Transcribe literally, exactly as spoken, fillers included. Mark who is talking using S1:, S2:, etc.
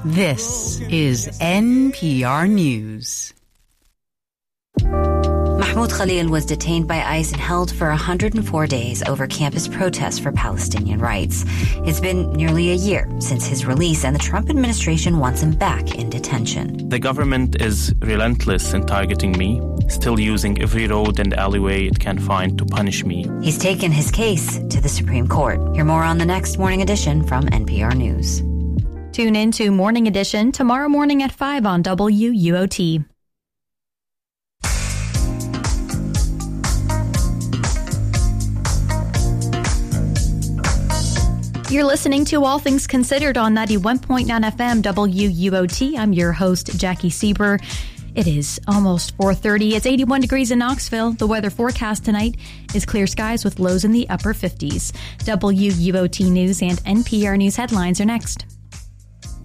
S1: This is N P R News.
S2: Mahmoud Khalil was detained by ICE and held for one hundred four days over campus protests for Palestinian rights. It's been nearly a year since his release, and the Trump administration wants him back in detention.
S3: The government is relentless in targeting me, still using every road and alleyway it can find to punish me.
S2: He's taken his case to the Supreme Court. Hear more on the next Morning Edition from N P R News.
S4: Tune in to Morning Edition tomorrow morning at five on W U O T. You're listening to All Things Considered on ninety-one point nine F M W U O T. I'm your host, Jackie Sieber. It is almost four thirty. It's eighty-one degrees in Knoxville. The weather forecast tonight is clear skies with lows in the upper fifties. W U O T News and N P R News headlines are next.